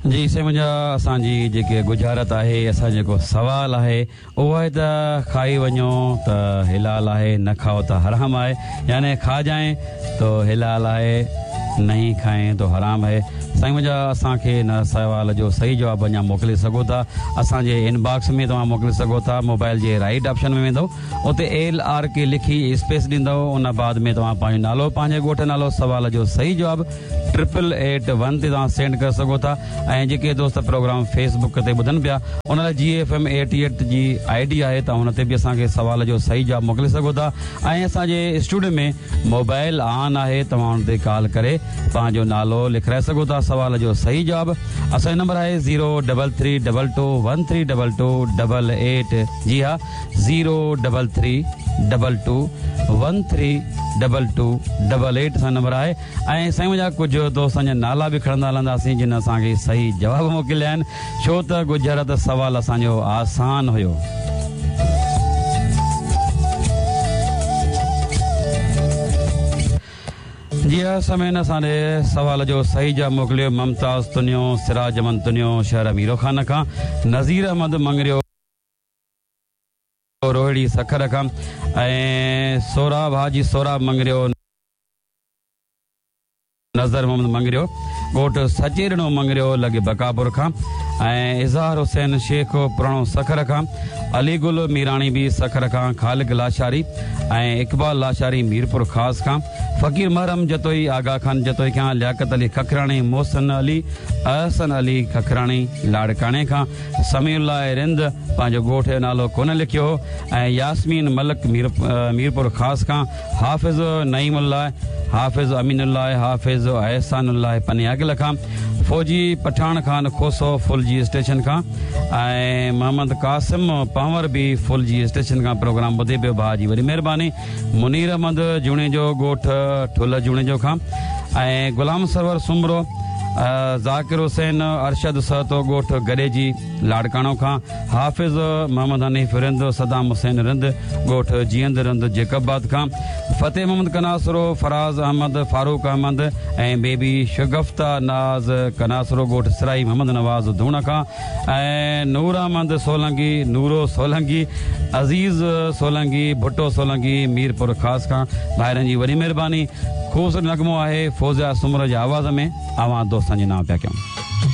जी से मुंहिंजा असांजी जेके गुजारत आहे असां जेको सवाल आहे उहो आहे त खाई वञो त हिलाल आहे न खाओ त हराम आहे यानी खा जाए तो हिलाल आहे नहीं खाएं तो हराम है साईं मुंहिंजा असांखे न सवाल जो सही जवाब अञा मोकिले सघो था असांजे इनबॉक्स में तव्हां मोकिले सघो था मोबाइल जे राइट ऑप्शन में वेंदो उते LRK लिखी स्पेस ॾींदव उन बाद में तव्हां पंहिंजो नालो पंहिंजे ॻोठ नालो सवाल जो सही जवाब 8881 ते तव्हां सेंड करे सघो था ऐं जेके दोस्त प्रोग्राम फेसबुक ते ॿुधनि पिया उन लाइ GFM 88 जी ID आहे त हुन ते बि असांखे सवाल जो सही जवाब मोकिले सघो था ऐं असांजे स्टूडियो में मोबाइल ऑन आहे तव्हां हुन ते कॉल करे पंहिंजो नालो लिखाए सघो था सवाल जो सही जवाब असांजो नंबर आहे 03322132288 जी हाँ 03322132288 असां नंबर आहे ऐं साईं मुंहिंजा कुझु दोस्तनि जा नाला बि खणंदा हलंदासीं जिन असांखे सही जवाब मोकिलिया आहिनि छो त गुजरात सवाल असांजो आसान हुयो जी हाँ समय असांजे सवाल जो सही जवाब मोकिलियो ममताज़ तुनियो सिराज अमन तुनियो शहर अमीरो खान खां नज़ीर अहमद मंगरियो रोहिड़ी सखर खां ऐं सोराब हाजी सोराब मंगरियो नज़र मोहम्मद मंगरियो ॻोठ सचेरणो मंगरियो लॻे बकापुर खां ऐं इज़हार हुसैन शेख पुराणो सखर खां अलीगुल मीराणी बि सखर खां खालिक लाशारी ऐं इकबाल लाशारी मीरपुर ख़ास खां फ़कीर महरम जतोई आगा खान जतोई खां लियाकत अली खखराणी मोहसिन अली अहसन अली खखराणी लाड़काणे खां समीउल्लाह रिंद पंहिंजो ॻोठ जो नालो कोन लिखियो ऐं यास्मीन मलक मीरपुर ख़ास खां हाफ़िज़ नईमुल्लाह हाफ़िज़ अमीनुल्लाह हाफ़िज़ अहसानुल्लाह पनियागिल खां फौजी पठान खान खोसो फुलजी स्टेशन खां ऐं मोहम्मद कासिम पावर बि फुलजी स्टेशन खां प्रोग्राम ॿुधे पियो भाउ जी वॾी महिरबानी मुनीर अहमद जूणे जो ॻोठ ठुल जूणे जो खां ऐं गुलाम सरवर सुमरो ज़ाकिर हुसैन अरशद सहतो ॻोठ गॾे जी लाड़काणो खां हाफ़िज़ मोहम्मद हनीफ़ रिंद सदाम हुसैन रिंद ॻोठ जीअंद रिंद जेकबाद खां फ़तेह मोहम्मद कनासरो फराज़ अहमद फारूक अहमद ऐं बेबी शगफ्ता नाज़ कनासरो ॻोठ सराई मोहम्मद नवाज़ धूण खां ऐं नूर अहमद सोलंगी नूरो सोलंगी अज़ीज़ सोलंगी भुट्टो सोलंगी मीरपुर ख़ास खां भाइरनि जी वॾी महिरबानी ख़ूबसूरत नगमो आहे फौज़िया सुमर जे आवाज़ में आवां दोस्तनि जे नाम पिया कयूं